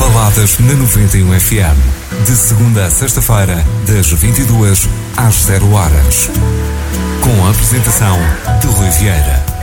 Baladas na 91 FM. De segunda a sexta-feira, das 22 às 0 horas. Com a apresentação de Rui Vieira.